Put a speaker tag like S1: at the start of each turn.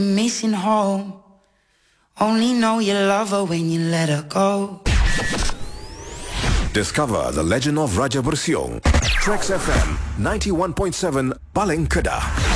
S1: Missing home. Only know you love her when you let her go.
S2: Discover the legend of Raja Bersiong. Trax FM 91.7 Paling Kedah.